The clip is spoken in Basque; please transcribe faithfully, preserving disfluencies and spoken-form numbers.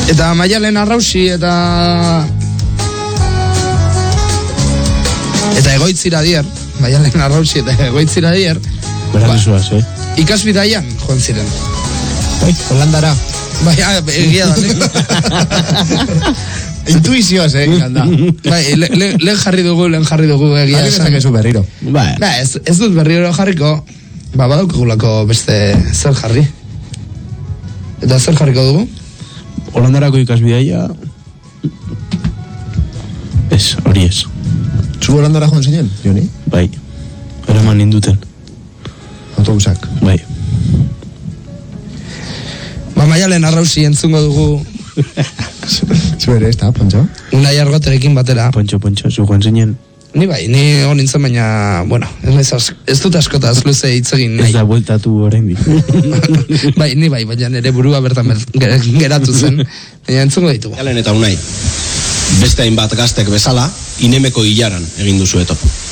Eta Maialen Arrausi eta eta Egoitzira dier, Maialen Arrausi eta Egoitzira dier. Beran zuaz, eh? Ikasbidaian joan ziren. Bai, Holandara. Bai, egia da, ne? Intuizioaz, eh, ganda. Bai, lehen le, le jarri dugu, lehen jarri dugu egia. Jarri bezakezu berriro. Bai. Ba, ez, ez dut berriro jarriko, ba, badaukagulako beste zer jarri. Eta zer jarriko dugu? Holandarako ikasbidaia... Ez, hori ez. Zu Holandara joan zinen, Joni? Bai. Eraman ninduten. Autobusak. Bai. Ba, Maialen Arrausi entzungo dugu Zubere, ez da, Pontxo? Unai Argoterekin batera. Pontxo, pontxo, zu joan zinen. Ni bai, ni hon nintzen, baina, bueno, ez, ez dut askotaz luze hitz egin nahi. Ez da bueltatu oraindik. Bai, ni bai, baina nire burua bertan ber, geratu zen. Baina entzungo ditugu. Maialen eta Unai, beste hainbat gaztek bezala, Inemeko Ilaran egin duzu etopo.